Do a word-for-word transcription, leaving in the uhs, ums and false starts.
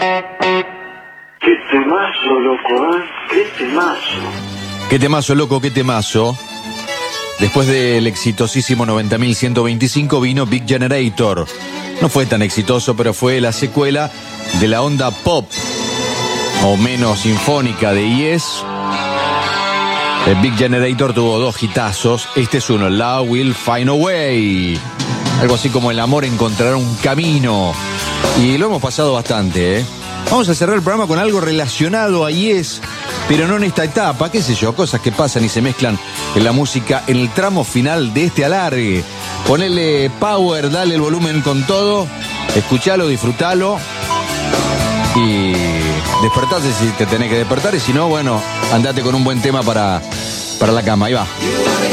Qué temazo, loco, ¿eh? Qué temazo. Qué temazo, loco, qué temazo. Después del exitosísimo noventa mil ciento veinticinco vino Big Generator. No fue tan exitoso, pero fue la secuela de la onda pop o menos sinfónica de Yes. El Big Generator tuvo dos hitazos. Este es uno, Love Will Find a Way. Algo así como el amor encontrará un camino. Y lo hemos pasado bastante, ¿eh? Vamos a cerrar el programa con algo relacionado a Yes, pero no en esta etapa, qué sé yo, cosas que pasan y se mezclan en la música en el tramo final de este alargue. Ponele power, dale el volumen con todo, escuchalo, disfrutalo y despertate si te tenés que despertar, y si no, bueno, andate con un buen tema para, para la cama. Ahí va.